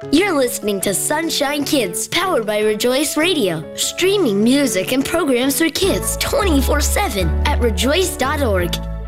You're listening to Sunshine Kids, powered by Rejoice Radio, streaming music and programs for kids 24/7 at rejoice.org.